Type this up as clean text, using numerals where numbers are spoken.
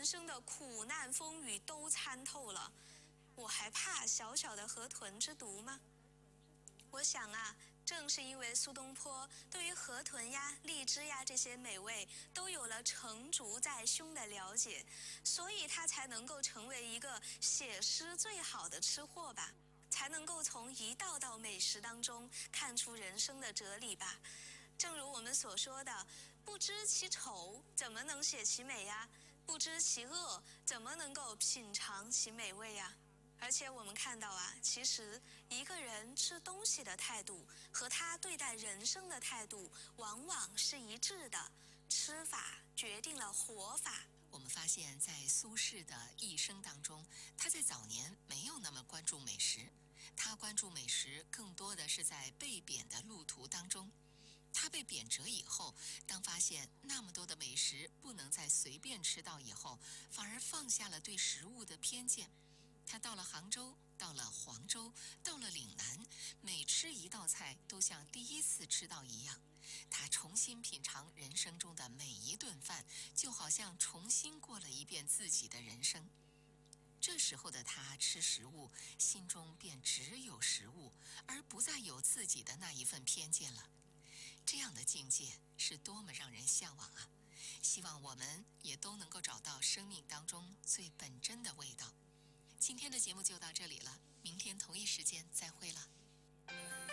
人生的苦难风雨都参透了，我还怕小小的河豚之毒吗？我想啊，正是因为苏东坡对于河豚呀、荔枝呀这些美味都有了成竹在胸的了解，所以他才能够成为一个写诗最好的吃货吧，才能够从一道道美食当中看出人生的哲理吧。正如我们所说的，不知其丑，怎么能写其美呀？不知其恶，怎么能够品尝其美味呀？而且我们看到啊，其实一个人吃东西的态度和他对待人生的态度往往是一致的，吃法决定了活法。 我们发现，在苏轼的一生当中，他在早年没有那么关注美食，他关注美食更多的是在被贬的路途当中。他被贬谪以后，当发现那么多的美食不能再随便吃到以后，反而放下了对食物的偏见。他到了杭州，到了黄州，到了岭南，每吃一道菜都像第一次吃到一样。他重新品尝人生中的每一顿饭，就好像重新过了一遍自己的人生。这时候的他吃食物，心中便只有食物，而不再有自己的那一份偏见了。这样的境界是多么让人向往啊！希望我们也都能够找到生命当中最本真的味道。今天的节目就到这里了，明天同一时间再会了。